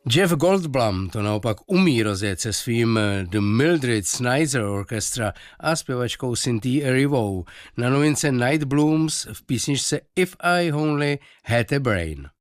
Jeff Goldblum to naopak umí rozjet se svým The Mildred Snyder Orchestra a zpěvačkou Cynthia Erivo na novince Night Blooms v písničce If I Only Had a Brain.